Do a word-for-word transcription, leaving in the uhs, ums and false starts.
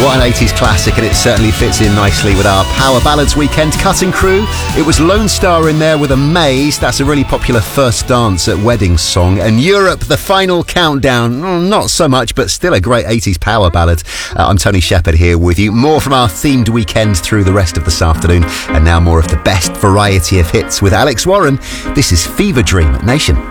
What an eighties classic, and it certainly fits in nicely with our Power Ballads weekend cutting crew. It was Lone Star in there with Amaze. That's a really popular first dance at wedding song. And Europe, The Final Countdown. Mm, not so much, but still a great eighties power ballad. Uh, I'm Tony Shepherd here with you. More from our themed weekend through the rest of this afternoon. And now more of the best variety of hits with Alex Warren. This is Fever Dream at Nation.